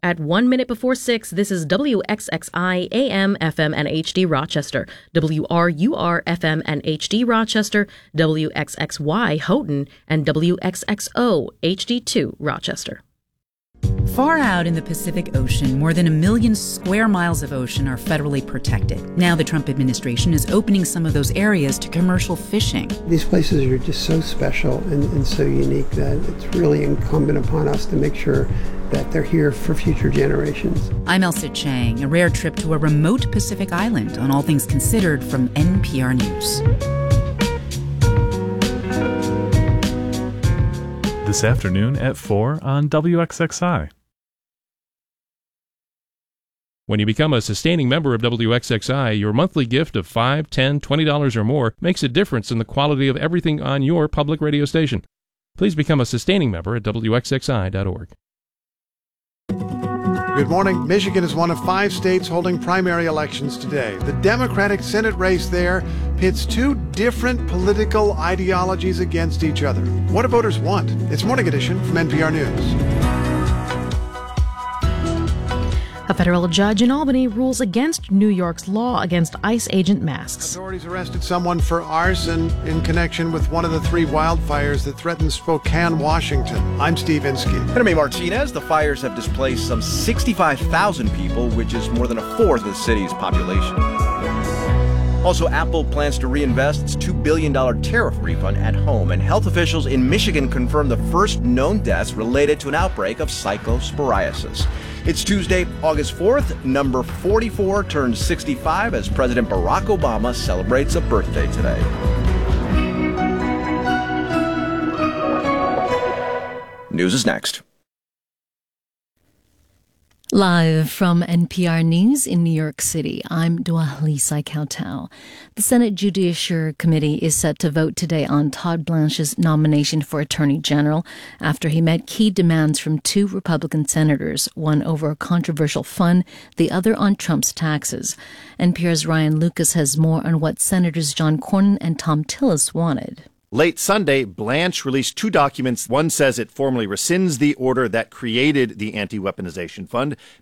At 1 minute before 6, this is WXXI AM, FM, and HD Rochester, WRUR FM and HD Rochester, WXXY Houghton, and WXXO HD2 Rochester. Far out in the Pacific Ocean, more than 1 million square miles of ocean are federally protected. Now the Trump administration is opening some of those areas to commercial fishing. These places are just so special and so unique that it's really incumbent upon us to make sure that they're here for future generations. I'm Elsa Chang, a rare trip to a remote Pacific island on All Things Considered from NPR News. This afternoon at 4 on WXXI. When you become a sustaining member of WXXI, your monthly gift of $5, $10, $20 or more makes a difference in the quality of everything on your public radio station. Please become a sustaining member at WXXI.org. Good morning. Michigan is one of 5 states holding primary elections today. The Democratic Senate race there pits 2 different political ideologies against each other. What do voters want? It's Morning Edition from NPR News. A federal judge in Albany rules against New York's law against ICE agent masks. Authorities arrested someone for arson in connection with one of the 3 wildfires that threatened Spokane, Washington. I'm Steve Inskeep. And I'm Martinez. The fires have displaced some 65,000 people, which is more than a fourth of the city's population. Also, Apple plans to reinvest its $2 billion tariff refund at home, and health officials in Michigan confirmed the first known deaths related to an outbreak of cyclosporiasis. It's Tuesday, August 4th. Number 44 turns 65 as President Barack Obama celebrates a birthday today. News is next. Live from NPR News in New York City, I'm Dwalisa Kautal. The Senate Judiciary Committee is set to vote today on Todd Blanche's nomination for Attorney General after he met key demands from 2 Republican senators, one over a controversial fund, the other on Trump's taxes. NPR's Ryan Lucas has more on what Senators John Cornyn and Thom Tillis wanted. Late Sunday, Blanche released 2 documents. One says it formally rescinds the order that created the Anti-Weaponization Fund,